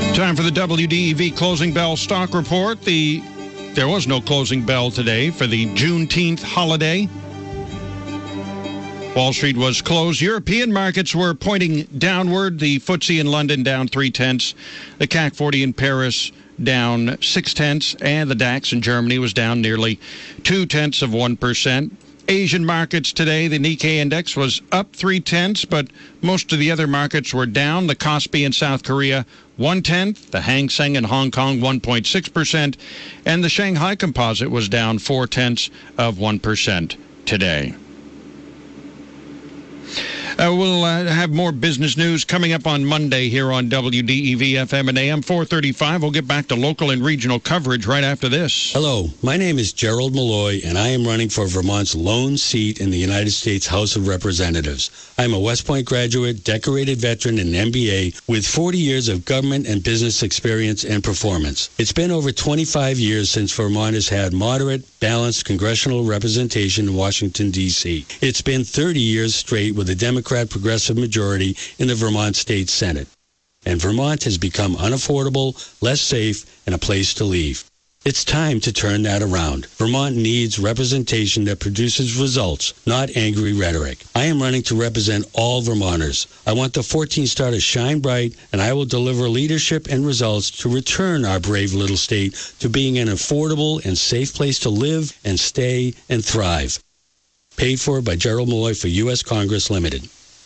Time for the WDEV closing bell stock report. There was no closing bell today for the Juneteenth holiday. Wall Street was closed. European markets were pointing downward. The FTSE in London down 0.3. The CAC 40 in Paris down 0.6. And the DAX in Germany was down nearly 0.2%. Asian markets today, the Nikkei index was up 0.3, but most of the other markets were down. The Kospi in South Korea 0.1, the Hang Seng in Hong Kong 1.6%, and the Shanghai Composite was down 0.4% today. We'll have more business news coming up on Monday here on WDEV FM and AM 435. We'll get back to local and regional coverage right after this. Hello, my name is Gerald Malloy, and I am running for Vermont's lone seat in the United States House of Representatives. I'm a West Point graduate, decorated veteran, and MBA with 40 years of government and business experience and performance. It's been over 25 years since Vermont has had moderate, balanced congressional representation in Washington, D.C. It's been 30 years straight with a Democrat progressive majority in the Vermont State Senate. And Vermont has become unaffordable, less safe, and a place to leave. It's time to turn that around. Vermont needs representation that produces results, not angry rhetoric. I am running to represent all Vermonters. I want the 14 star to shine bright, and I will deliver leadership and results to return our brave little state to being an affordable and safe place to live and stay and thrive. Paid for by Gerald Malloy for U.S. Congress Limited.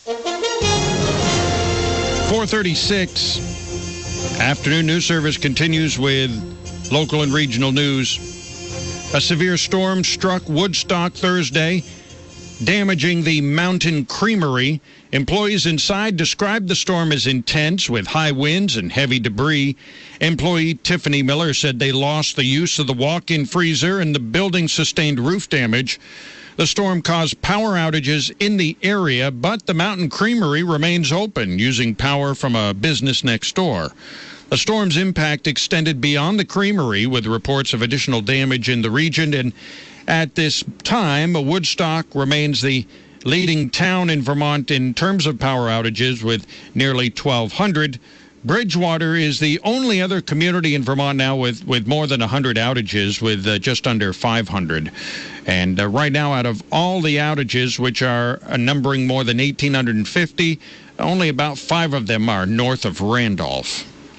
436. Afternoon news service continues with local and regional news. A severe storm struck Woodstock Thursday, damaging the Mountain Creamery. Employees inside described the storm as intense with high winds and heavy debris. Employee Tiffany Miller said they lost the use of the walk-in freezer and the building sustained roof damage. The storm caused power outages in the area, but the Mountain Creamery remains open, using power from a business next door. The storm's impact extended beyond the creamery, with reports of additional damage in the region. And at this time, Woodstock remains the leading town in Vermont in terms of power outages, with nearly 1,200. Bridgewater is the only other community in Vermont now with more than 100 outages, with just under 500. And right now, out of all the outages, which are numbering more than 1,850, only about 5 of them are north of Randolph.